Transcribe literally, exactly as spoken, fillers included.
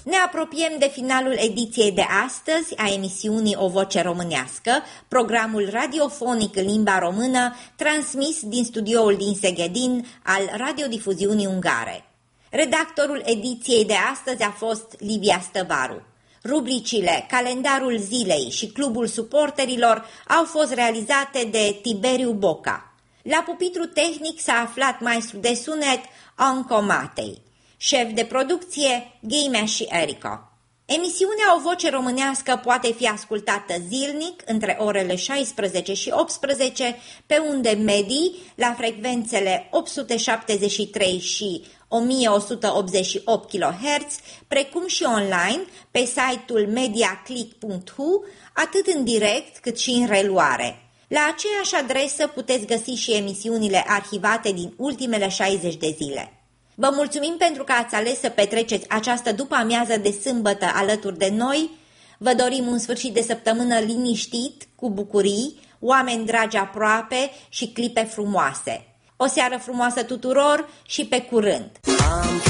Ne apropiem de finalul ediției de astăzi a emisiunii O Voce Românească, programul radiofonic în limba română, transmis din studioul din Seghedin al radiodifuziunii ungare. Redactorul ediției de astăzi a fost Livia Stăvaru. Rubricile Calendarul Zilei și Clubul Suporterilor au fost realizate de Tiberiu Boca. La pupitru tehnic s-a aflat maestru de sunet Anco Matei. Șef de producție, Ghimea și Erica. Emisiunea O Voce Românească poate fi ascultată zilnic între orele șaisprezece și optsprezece pe unde medii la frecvențele opt sute șaptezeci și trei și o mie o sută optzeci și opt kilohertz, precum și online pe site-ul mediaclick punct h u, atât în direct cât și în reluare. La aceeași adresă puteți găsi și emisiunile arhivate din ultimele șaizeci de zile. Vă mulțumim pentru că ați ales să petreceți această după-amiază de sâmbătă alături de noi. Vă dorim un sfârșit de săptămână liniștit, cu bucurii, oameni dragi aproape și clipe frumoase. O seară frumoasă tuturor și pe curând!